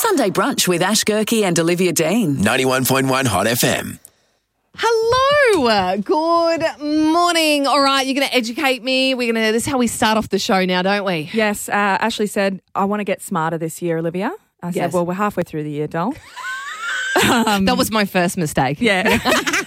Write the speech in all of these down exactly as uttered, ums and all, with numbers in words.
Sunday Brunch with Ash Gerke and Olivia Dean. ninety-one point one Hot F M. Hello. Good morning. All right, you're going to educate me. We're going to. This is how we start off the show now, don't we? Yes, uh, Ashley said, I want to get smarter this year, Olivia. I Yes. said, well, we're halfway through the year, doll. Um, that was my first mistake. Yeah.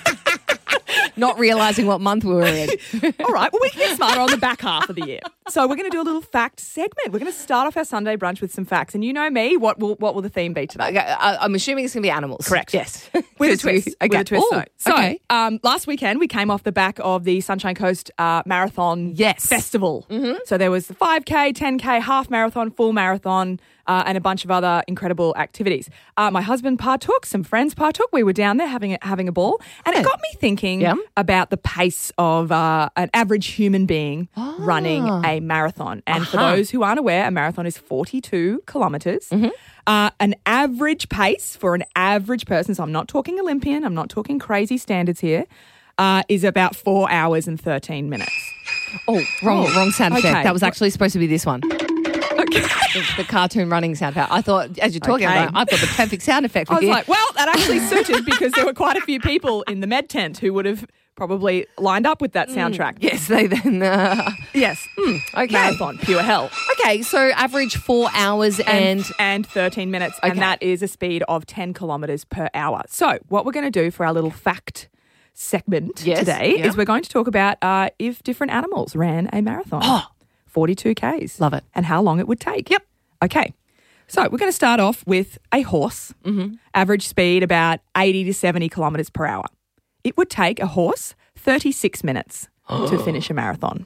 Not realising what month we were in. All right, well, we can get smarter on the back half of the year. So we're going to do a little fact segment. We're going to start off our Sunday brunch with some facts. And you know me, what will what will the theme be today? Okay, I, I'm assuming it's going to be animals. Correct. Yes. With a Because twist. we- okay. With a twist, Ooh, though. So, okay. um, last weekend, we came off the back of the Sunshine Coast uh, Marathon Yes. Festival. Mm-hmm. So there was the five K, ten K, half marathon, full marathon, uh, and a bunch of other incredible activities. Uh, my husband partook, some friends partook. We were down there having a, having a ball. And it got me thinking Yeah. about the pace of uh, an average human being Ah. running a marathon. And for Uh-huh. those who aren't aware, a marathon is forty-two kilometres. Mm-hmm. Uh, an average pace for an average person, so I'm not talking Olympian, I'm not talking crazy standards here, uh, is about four hours and thirteen minutes. Oh, wrong, Oh, wrong sound effect. okay. That was actually supposed to be this one. Okay. The, the cartoon running sound effect. I thought, as you're talking Okay. about, I've got the perfect sound effect for I was you. like, well, that actually suited because there were quite a few people in the med tent who would have probably lined up with that soundtrack. yes, they then. Uh, Yes. Mm. okay. Marathon, pure hell. Okay, so average four hours and. and, and thirteen minutes, Okay. and that is a speed of ten kilometres per hour. So, what we're going to do for our little fact segment Yes, today yeah. is we're going to talk about uh, if different animals ran a marathon. Oh. forty-two Ks. Love it. And how long it would take. Yep. Okay. So, we're going to start off with a horse, mm-hmm. average speed about eighty to seventy kilometres per hour. It would take a horse thirty-six minutes to finish a marathon.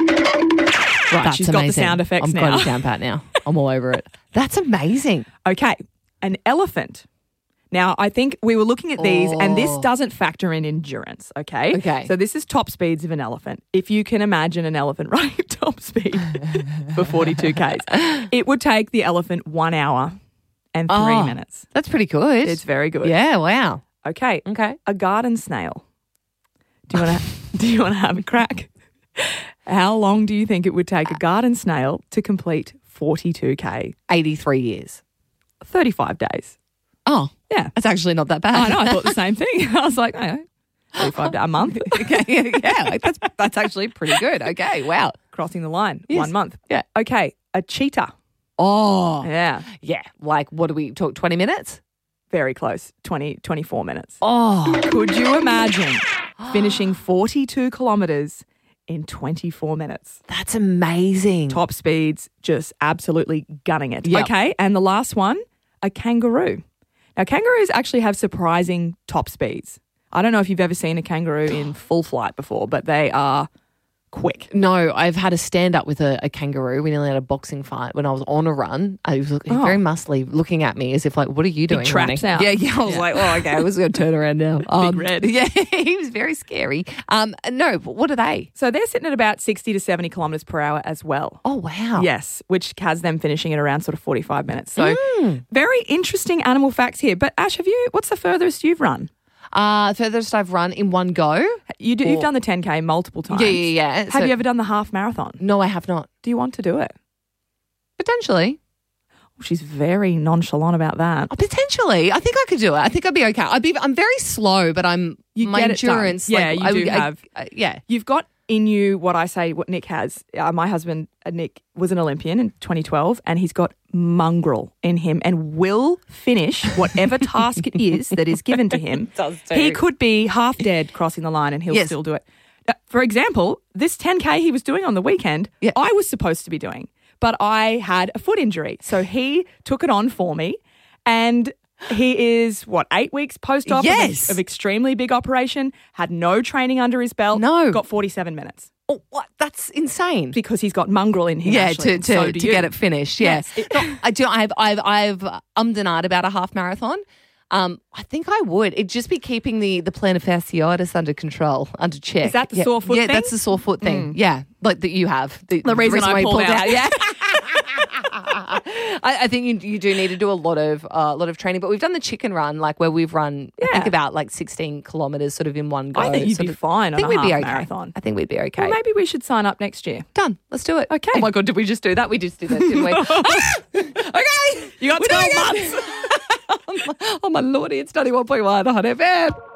Right, That's she's got the amazing. sound effects I'm now. got it down pat now. I'm all over it. That's amazing. Okay, an elephant. Now, I think we were looking at these, and this Oh. doesn't factor in endurance, okay? Okay. So this is top speeds of an elephant. If you can imagine an elephant running at top speed for forty-two Ks, it would take the elephant one hour and three Oh. minutes. That's pretty good. It's very good. Yeah, wow. Okay. Okay. A garden snail. Do you want to? do you want to have a crack? How long do you think it would take a garden snail to complete forty-two K? eighty-three years. thirty-five days. Oh, Yeah. that's actually not that I bad. know. I thought the same thing. I was like, oh, thirty-five days a month. okay, yeah, like that's that's actually pretty good. Okay, wow. Crossing the line. Yes. One month. Yeah. Okay. A cheetah. Oh, Yeah. yeah. Like, what do we talk? Twenty minutes? Very close. twenty, twenty-four minutes. Oh, Could you imagine finishing forty-two kilometres in twenty-four minutes? that's amazing. Top speeds, just absolutely gunning it. Yep. Okay. And the last one, a kangaroo. Now, kangaroos actually have surprising top speeds. I don't know if you've ever seen a kangaroo in full flight before, but they are quick. No, I've had a stand up with a, a kangaroo. We nearly had a boxing fight when I was on a run. I was looking, Oh. very muscly, looking at me as if like, "What are you doing?" traps running? out. Yeah, yeah. I was Yeah. like, "Oh, okay." I was going to turn around now. Um, red. Yeah, he was very scary. Um, no, but what are they? So they're sitting at about sixty to seventy kilometres per hour as well. Oh, wow. Yes, which has them finishing at around sort of forty-five minutes. So Mm. very interesting animal facts here. But Ash, have you? What's the furthest you've run? Uh, furthest I've run in one go. You do, you've Or- done the ten K multiple times. Yeah, yeah, yeah. Have So- you ever done the half marathon? No, I have not. Do you want to do it? Potentially. Oh, she's very nonchalant about that. Oh, potentially. I think I could do it. I think I'd be okay. I'd be. I'm very slow, but I'm You my get it done. endurance. Yeah, like, you I do would, I- have- I- yeah. You've got in you what I say, what Nick has. Uh, my husband, uh, Nick, was an Olympian in twenty twelve, and he's got mongrel in him and will finish whatever task it is that is given to him. Does too. He could be half dead crossing the line and he'll Yes. still do it. Uh, for example, this ten K he was doing on the weekend, Yeah. I was supposed to be doing, but I had a foot injury. So he took it on for me, and he is, what, eight weeks post-op Yes. of, of extremely big operation, had no training under his belt. No. Got forty-seven minutes Oh, what? That's insane. because he's got mongrel in him. Yeah, Ashley, to and to, so do to you. get it finished. Yeah, Yes. It- No, I do. I've I've I've ummed and ahed about a half marathon. Um, I think I would. It'd just be keeping the the plantar fasciitis under control, under check. Is that the yeah. sore foot Yeah, thing? that's the sore foot thing. Yeah, like that you have. The, The reason I why you pulled out. Yeah. I, I think you, you do need to do a lot of uh, lot of training, but we've done the chicken run, like where we've run, I Yeah. think about like sixteen kilometres, sort of in one go. I think you'd sort be of- fine I on think a we'd half be okay. marathon. I think we'd be okay. Well, maybe we should sign up next year. Done. Let's do it. Okay. Oh my god, did we just do that? We just did that, didn't we? Okay. You got We're twelve doing months. Oh, my lordy, it's ninety-one point one Hot F M.